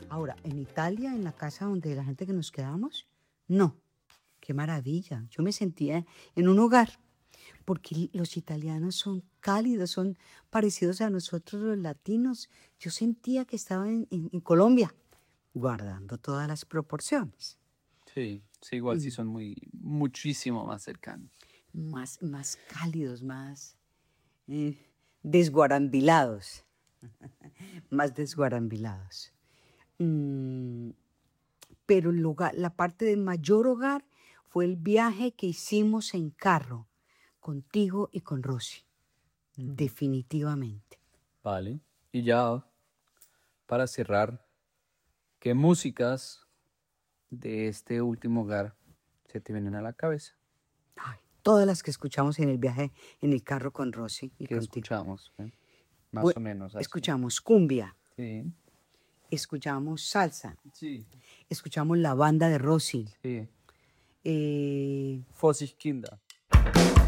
Ahora, en Italia, en la casa donde la gente que nos quedamos, no. Qué maravilla. Yo me sentía en un hogar, porque los italianos son cálidos, son parecidos a nosotros los latinos. Yo sentía que estaba en Colombia, guardando todas las proporciones. Sí, sí, igual sí son muchísimo más cercanos. Más cálidos, más eh, desguarambilados, más desguarambilados. Mm, pero la parte de mayor hogar fue el viaje que hicimos en carro, contigo y con Rosy, definitivamente. Vale. Y ya para cerrar, ¿qué músicas de este último hogar se te vienen a la cabeza? Ay, todas las que escuchamos en el viaje en el carro con Rosy y ¿Qué contigo. escuchamos? Más Bue- o menos así. Escuchamos cumbia, Sí, escuchamos salsa, sí, escuchamos la banda de Rosy, sí. eh, Vorsicht Kinder.